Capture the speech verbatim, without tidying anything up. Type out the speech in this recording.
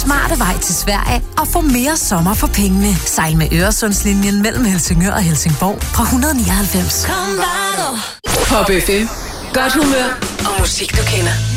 smarte vej til Sverige og få mere sommer for pengene. Sejl med Øresundslinjen mellem Helsingør og Helsingborg fra et hundrede nioghalvfems. Pop F M. Godt humør og musik, du kender.